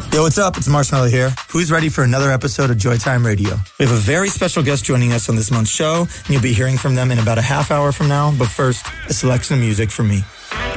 Yo, what's up? It's Marshmallow here. Who's ready for another episode of Joytime Radio? We have a very special guest joining us on this month's show, and you'll be hearing from them in about a half hour from now. But first, a selection of music from me.